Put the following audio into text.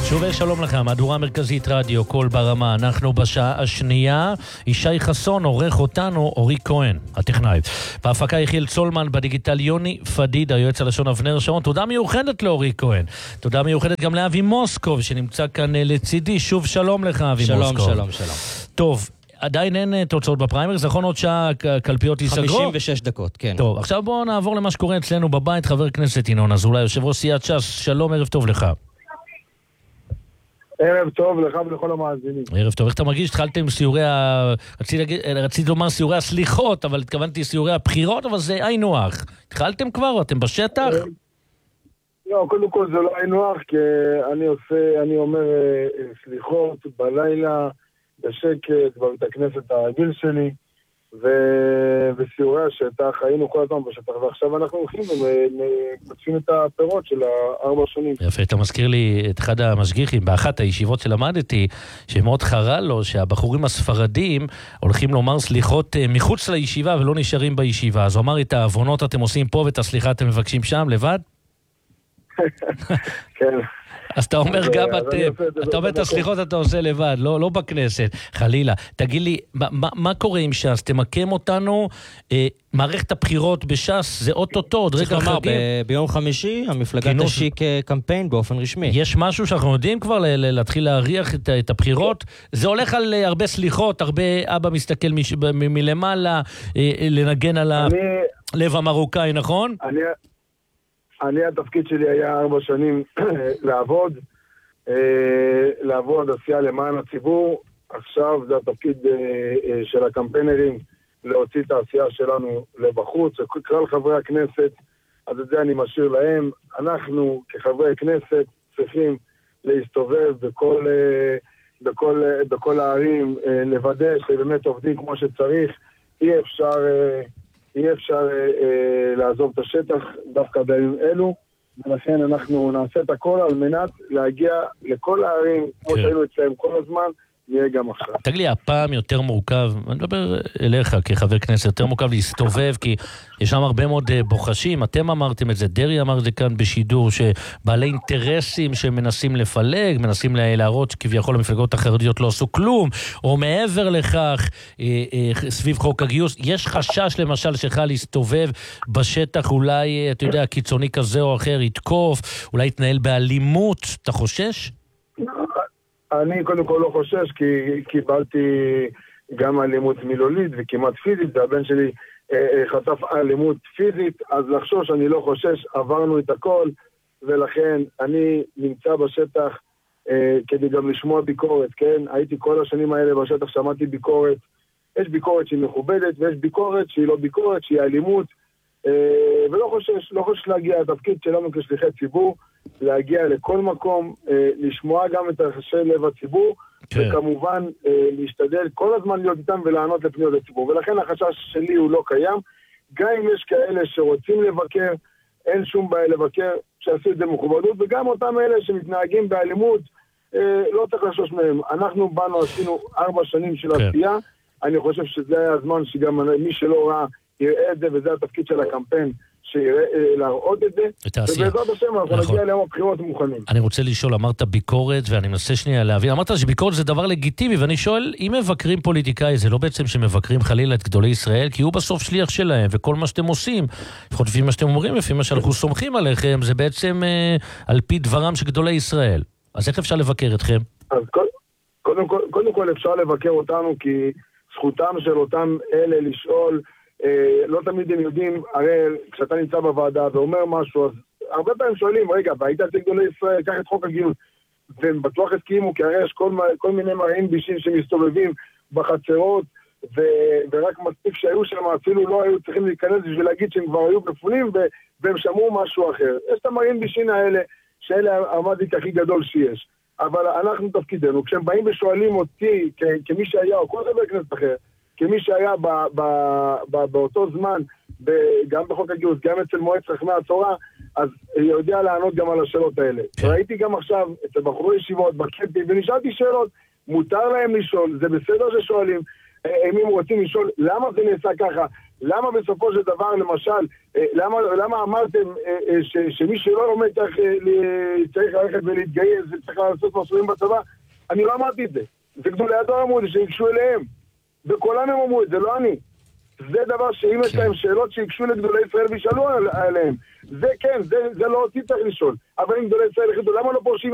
שוב שלום לכם, מהדורה המרכזית רדיו קול ברמה. אנחנו בשעה השנייה. ישי חסון עורך אותנו, אורי כהן הטכנאי. בהפקה יחיאל צולמן, בדיגיטל יוני פדיד, היועץ הלשון אבנר שרון. תודה מיוחדת לאורי כהן. תודה מיוחדת גם לאבי מוסקוב שנמצא כאן לצידי. שוב שלום לך אבי מוסקוב. שלום. טוב, עדיין אין תוצאות בפריימריז, נכון עוד שעה קלפיות ייסגרו? 56 דקות, כן. טוב, עכשיו בואו נעבור למה שקורה אצלנו בבית. חבר כנסת ינון אזולאי, יושב ראש סיעת ש"ס, שלום, ערב טוב לך. ערב טוב לך ולכל המאזינים. ערב טוב, איך אתה מרגיש? התחלתם עם סיורי רציתי לומר סיורי הסליחות, אבל התכוונתי סיורי הבחירות, אבל זה היינו הך. התחלתם כבר או אתם בשטח? לא, קודם כל זה לא היינו הך, כי אני אומר סליחות בלילה, בשקט, בבית הכנסת הרגיל שלי, וסיורי השטח, היינו כל הזמן בשטח, ועכשיו אנחנו הולכים ומקצים את הפירות של 4 שנים. יפה, אתה מזכיר לי את אחד המשגיחים, באחת הישיבות שלמדתי, שמאוד חרה לו שהבחורים הספרדים הולכים לומר סליחות מחוץ לישיבה ולא נשארים בישיבה. אז הוא אמר, את העוונות אתם עושים פה ואת הסליחה אתם מבקשים שם, לבד? כן. אז אתה אומר גם אתה אומר את הסליחות אתה עושה לבד, לא בכנסת, חלילה. תגיד לי, מה קורה עם ש"ס? תמקם אותנו, מערכת הבחירות בש"ס, זה אוטוטו, עוד רגע חגים. ביום חמישי המפלגה תשיק קמפיין באופן רשמי. יש משהו שאנחנו יודעים כבר להתחיל להריח את הבחירות? זה הולך על הרבה סליחות, הרבה אבא מסתכל מלמעלה, לנגן על הלב המרוקאי, נכון? התפקיד שלי היה 4 שנים לעבוד עשייה למען הציבור. עכשיו זה התפקיד של הקמפיינרים, להוציא את העשייה שלנו לבחוץ, כלל חברי הכנסת, אז את זה אני משאיר להם. אנחנו כחברי כנסת צריכים להסתובב בכל הערים, לוודא שבאמת עובדים כמו שצריך. אי אפשר לעזוב את השטח דווקא בימים אלו, ולכן אנחנו נעשה את הכל על מנת להגיע לכל הערים, כמו שהיינו אצלם כל הזמן, נהיה גם עכשיו. תגיד לי, הפעם יותר מורכב, אני מדבר אליך כחבר כנסת, יותר מורכב להסתובב, כי יש שם הרבה מאוד בוחשים, אתם אמרתם את זה, דרי אמר את זה כאן בשידור, שבעלי אינטרסים שמנסים לפלג, מנסים להראות שכביכול המפלגות החרדיות לא עשו כלום, או מעבר לכך, סביב חוק הגיוס, יש חשש למשל שלך להסתובב בשטח, אולי, אתה יודע, קיצוני כזה או אחר, יתקוף, אולי יתנהל באלימות, אתה חושש? אני קודם כל לא חושש, כי קיבלתי גם אלימות מילולית וכמעט פיזית, והבן שלי חטף אלימות פיזית, אז לחשוש אני לא חושש, עברנו את הכל, ולכן אני נמצא בשטח כדי גם לשמוע ביקורת, כן? הייתי כל השנים האלה בשטח, שמעתי ביקורת, יש ביקורת שהיא מכובדת, ויש ביקורת שהיא לא ביקורת, שהיא אלימות, ולא חושש להגיע, התפקיד שלנו כשליחי ציבור, להגיע לכל מקום, לשמוע גם את רחשי לב הציבור, וכמובן להשתדל כל הזמן להיות איתם ולענות לפניות הציבור. ולכן החשש שלי הוא לא קיים. גם אם יש כאלה שרוצים לבקר, אין שום בעיה לבקר, שעשו את זה מכובדות, וגם אותם אלה שמתנהגים באלימות, לא צריך לחשוש מהם. אנחנו עשינו 4 שנים של עשייה, אני חושב שזה היה הזמן שגם מי שלא ראה יראה את זה, וזה התפקיד של הקמפיין, להראות את זה, ובעזרת השם אנחנו נגיע ליום הבחירות מוכנים. אני רוצה לשאול, אמרת ביקורת, ואני מנסה שנייה להבין, אמרת שביקורת זה דבר לגיטימי, ואני שואל, אם מבקרים פוליטיקאי, זה לא בעצם שמבקרים חלילה את גדולי ישראל, כי הוא בסוף שליח שלהם, וכל מה שאתם עושים, לפחות לפי מה שאתם אומרים, לפי מה שאנחנו סומכים עליכם, זה בעצם על פי דברם של גדולי ישראל. אז איך אפשר לבקר אתכם? אז קודם כל אפשר לבקר אותנו, כי זכותם של אותם אלה לשאול, לא תמיד הם יודעים, הרי כשאתה נמצא בוועדה ואומר משהו, אז הרבה פעמים שואלים, רגע, והיית אצל גדולי ישראל, קח את חוק הגיוס, והם בטוח הסכימו, כי הרי יש כל מיני מראים בישים שמסתובבים בחצרות, ורק מספיק שהיו שם, אפילו לא היו צריכים להיכנס בשביל להגיד שהם כבר היו בפונים, והם שמעו משהו אחר. יש את המראים בישים האלה, שאלה המזיק הכי גדול שיש. אבל אנחנו תפקידנו, כשהם באים ושואלים אותי, כמי שהיה, או כל חבר כנסת אחר, כמי שהיה באותו זמן, גם בחוק הגיוס, גם אצל מועצת חכמי התורה, אז יודע לענות גם על השאלות האלה. ראיתי גם עכשיו אצל בחורי ישיבות, בקפטי, ונשאלתי שאלות, מותר להם לשאול, זה בסדר ששואלים, אם רוצים לשאול, למה זה נעשה ככה, למה בסופו של דבר, למשל, למה אמרתם שמי שלא לומד צריך ללכת ולהתגייס וצריך לעשות מסלולים בצבא? אני לא אמרתי את זה. זה גדולי הדור אמרו את זה, שיגשו אליהם. וכולם הם אמרו את זה, לא אני. זה דבר שאם יש להם שאלות שיגשו לגדולי ישראל וישאלו עליהם. זה כן, זה לא אותי צריך לשאול. אבל אם גדולי ישראל החליטו, למה לא פורשים